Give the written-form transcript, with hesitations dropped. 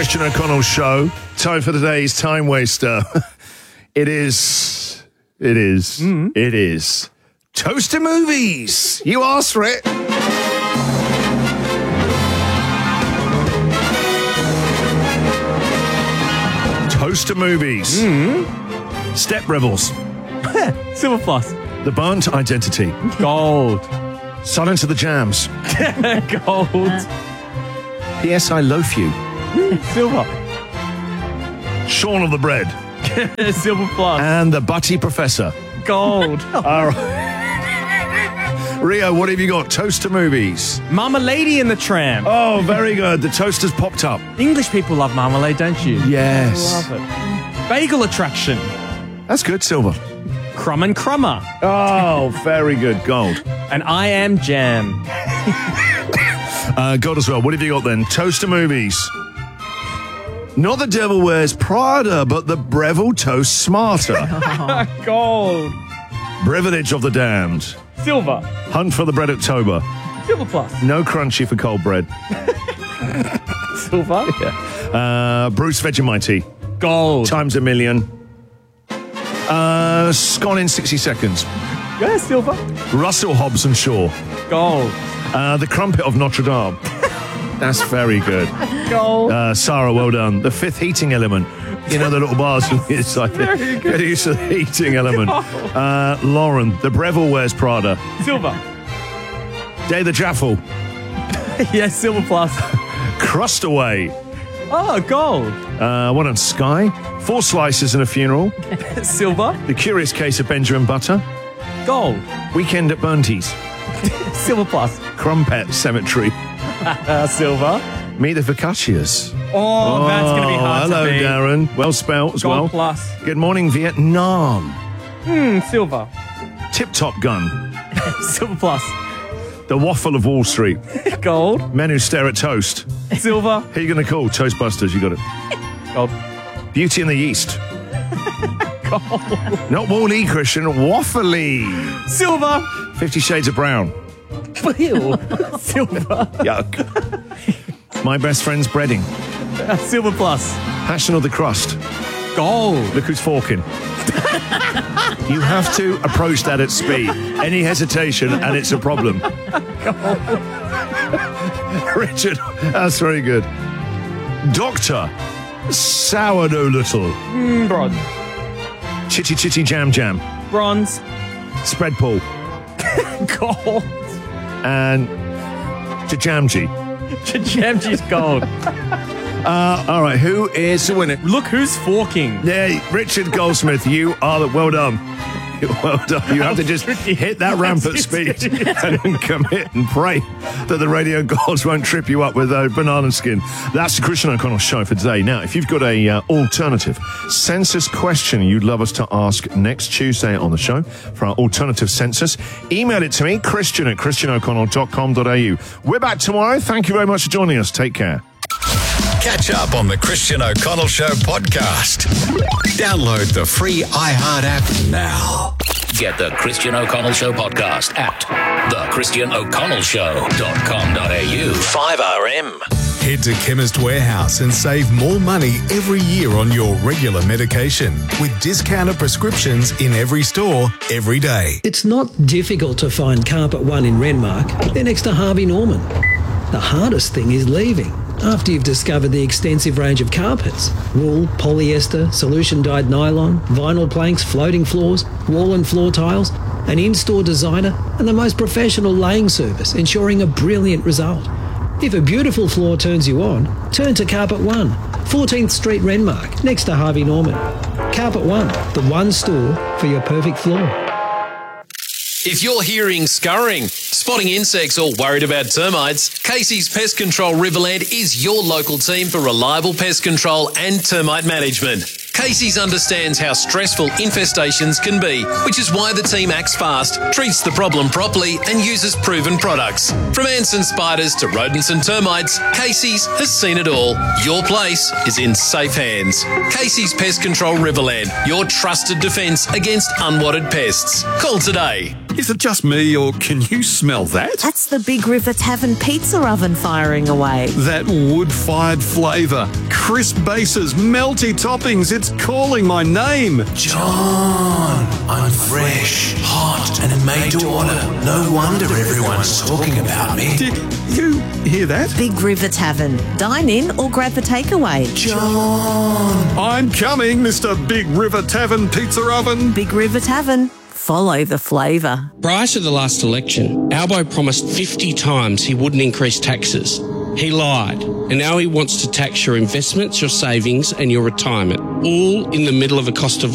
Christian O'Connell Show. Time for today's Time Waster. It is Toaster Movies. You asked for it. Toaster Movies. Step Rebels. Silver Plus. The Burnt Identity. Gold. Silence of the Jams. Gold. P.S. I Loaf You. Silver. Shaun of the Bread. Silver Plus. And The Butty Professor. Gold. All right. Rio, what have you got? Toaster Movies. Marmalade and the Tramp. Oh, very good. The toaster's popped up. English people love marmalade, don't you? Yes. Love it. Bagel Attraction. That's good, Silver. Crumb and Crummer. Oh, very good. Gold. And I Am Jam. Gold as well. What have you got then? Toaster Movies. Not The Devil Wears Prada, but The Breville Toast Smarter. Gold. Privilege of the Damned. Silver. Hunt for the Bread October. Silver Plus. No crunchy for cold bread. Silver. Yeah. Bruce Vegemite. Gold. Times a Million. Scone in 60 Seconds. Yeah, silver. Russell Hobbs Shaw. Gold. The Crumpet of Notre Dame. That's very good. Gold. Sarah, well done. The Fifth Heating Element. You know, the little bars. It's like get used to the heating element. Lauren, The Breville Wears Prada. Silver. Day the Jaffle. Yes, Silver Plus. Crustaway. Oh, gold. What on Sky? 4 Slices and a Funeral. Silver. The Curious Case of Benjamin Butter. Gold. Weekend at Burnties. Silver Plus. Crumpet Cemetery. Silver. Meet the Focaccias. Oh, that's going to be hard hello, to beat. Darren. Well spelt as well. Gold Plus. Good morning, Vietnam. Silver. Tip Top Gun. Silver Plus. The Waffle of Wall Street. Gold. Men Who Stare at Toast. Silver. Who are you going to call? Toastbusters, you got it. Gold. Beauty and the Yeast. Gold. Not Wall-E, Christian. Waffly. Silver. 50 Shades of Brown. Ew. Silver. Yuck. My Best Friend's Breading. Silver Plus. Passion of the Crust. Gold. Look who's forking. You have to approach that at speed. Any hesitation and it's a problem. Richard, that's very good. Doctor Sourdough Little. Bronze. Chitty Chitty Jam Jam. Bronze. Spread Pool. Gold. And Jajamji. Jajamji's gold. All right, who is the winner? Look who's forking. Yeah, Richard Goldsmith, you are the... Well done. Well done. You have to just hit that ramp at speed and then commit and pray that the radio gods won't trip you up with a banana skin. That's the Christian O'Connell Show for today. Now, if you've got a alternative census question you'd love us to ask next Tuesday on the show for our alternative census, email it to me, christian@christianoconnell.com.au. We're back tomorrow. Thank you very much for joining us. Take care. Catch up on the Christian O'Connell Show podcast. Download the free iHeart app now. Get the Christian O'Connell Show podcast at thechristianoconnellshow.com.au. 5RM. Head to Chemist Warehouse and save more money every year on your regular medication with discounted prescriptions in every store, every day. It's not difficult to find Carpet One in Renmark. They're next to Harvey Norman. The hardest thing is leaving. After you've discovered the extensive range of carpets, wool, polyester, solution-dyed nylon, vinyl planks, floating floors, wall and floor tiles, an in-store designer, and the most professional laying service, ensuring a brilliant result. If a beautiful floor turns you on, turn to Carpet One, 14th Street, Renmark, next to Harvey Norman. Carpet One, the one store for your perfect floor. If you're hearing scurrying, spotting insects or worried about termites, Casey's Pest Control Riverland is your local team for reliable pest control and termite management. Casey's understands how stressful infestations can be, which is why the team acts fast, treats the problem properly and uses proven products. From ants and spiders to rodents and termites, Casey's has seen it all. Your place is in safe hands. Casey's Pest Control Riverland, your trusted defence against unwanted pests. Call today. Is it just me, or can you smell that? That's the Big River Tavern pizza oven firing away. That wood-fired flavour, crisp bases, melty toppings, it's calling my name. John, I'm fresh, hot and made to order. No wonder everyone's talking about me. Did you hear that? Big River Tavern. Dine in or grab a takeaway. John! I'm coming, Mr. Big River Tavern Pizza Oven. Big River Tavern. Follow the flavour. Prior to the last election, Albo promised 50 times he wouldn't increase taxes. He lied, and now he wants to tax your investments, your savings and your retirement, all in the middle of a cost of